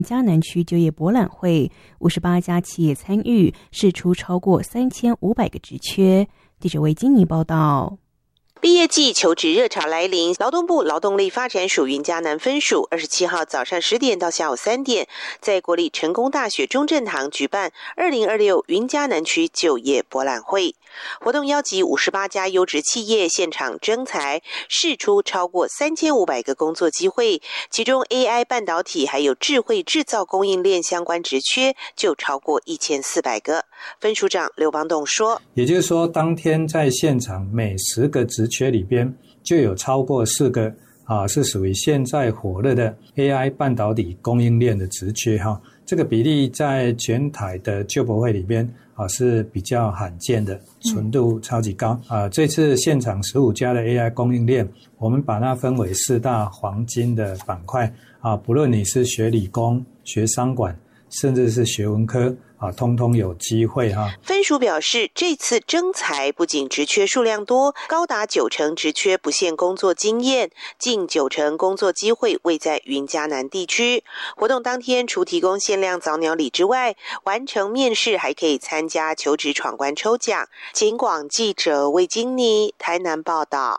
嘉南区就业博览会，58家企业参与，释出超过3500个职缺。记者魏金妮报道。 毕业季求职热潮来临，劳动部劳动力发展署云嘉南分署27号早上10点到下午3点，在国立成功大学中正堂举办2026云嘉南区就业博览会。活动邀集58家优质企业现场征才，释出超过3500个工作机会，其中 AI 半导体还有智慧制造供应链相关职缺就超过1400个。分署长刘邦栋说， 也就是说当天在现场每10个职缺里边就有超过4个是属于现在火热的 AI 半导体供应链的职缺这个比例在全台的就博会里边是比较罕见的，纯度超级高这次现场15家的 AI 供应链，我们把它分为4大黄金的板块不论你是学理工、学商管，甚至是学文科通通有机会分署表示，这次征才不仅职缺数量多，高达90%职缺不限工作经验，近90%工作机会位在云嘉南地区。活动当天除提供限量早鸟礼之外，完成面试还可以参加求职闯关抽奖。警广记者魏金妮台南报道。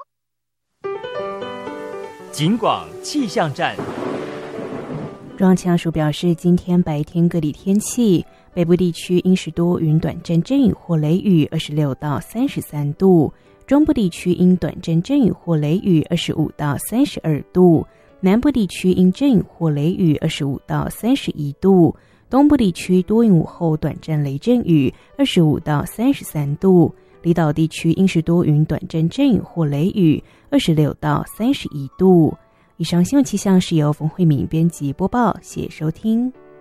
警广气象站。 中央气象署表示，今天白天各地天气，北部地区阴时多云短暂阵雨或雷雨26到33度，中部地区阴短暂阵雨或雷雨25到32度，南部地区阴阵雨或雷雨25到31度，东部地区多云午后短暂雷阵雨25到33度，离岛地区阴时多云短暂阵雨或雷雨26到31度。以上新闻气象是由冯慧敏编辑播报，谢谢收听。